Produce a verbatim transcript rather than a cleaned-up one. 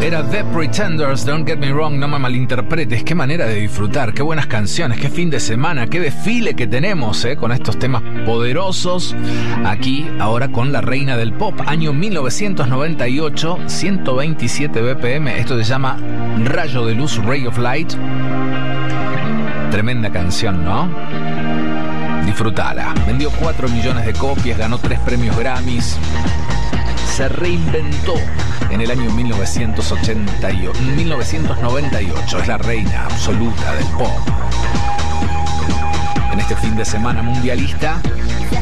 Era The Pretenders, Don't Get Me Wrong, no me malinterpretes. Qué manera de disfrutar, qué buenas canciones, qué fin de semana, qué desfile que tenemos eh, con estos temas poderosos. Aquí, ahora con la reina del pop, año mil novecientos noventa y ocho, ciento veintisiete B P M. Esto se llama Rayo de Luz, Ray of Light. Tremenda canción, ¿no? Disfrutala. Vendió cuatro millones de copias, ganó tres premios Grammys. Se reinventó en el año mil novecientos ochenta y ocho, mil novecientos noventa y ocho. Es la reina absoluta del pop. En este fin de semana mundialista,